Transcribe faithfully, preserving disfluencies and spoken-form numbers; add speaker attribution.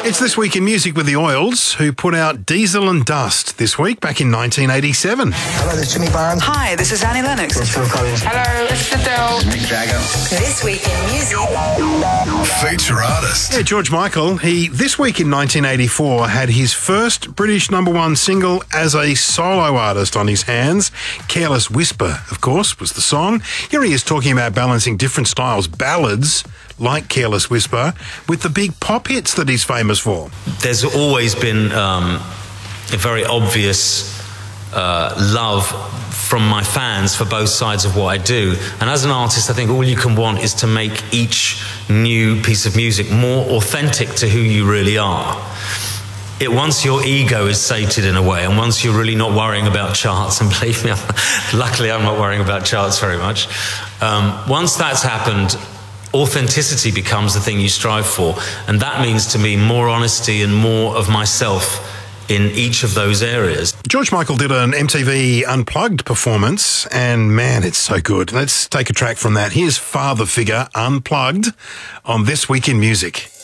Speaker 1: It's This Week in Music with the Oils, who put out Diesel and Dust this week, back in nineteen eighty-seven.
Speaker 2: Hello, this is Jimmy Barnes.
Speaker 3: Hi, this is Annie Lennox.
Speaker 2: It's Phil Collins.
Speaker 4: Hello, it's Adele.
Speaker 5: Mick Jagger.
Speaker 6: This Week in Music.
Speaker 5: Feature artist.
Speaker 1: Yeah, George Michael, he, this week in nineteen eighty-four, had his first British number one single as a solo artist on his hands. Careless Whisper, of course, was the song. Here he is talking about balancing different styles, ballads like Careless Whisper, with the big pop hits that he's famous for.
Speaker 7: There's always been um, a very obvious uh, love from my fans for both sides of what I do. And as an artist, I think all you can want is to make each new piece of music more authentic to who you really are. It, once your ego is sated in a way, and once you're really not worrying about charts, and believe me, I'm, luckily I'm not worrying about charts very much. Um, once that's happened, authenticity becomes the thing you strive for. And that means to me more honesty and more of myself in each of those areas.
Speaker 1: George Michael did an M T V Unplugged performance, and man, it's so good. Let's take a track from that. Here's Father Figure Unplugged on This Week in Music.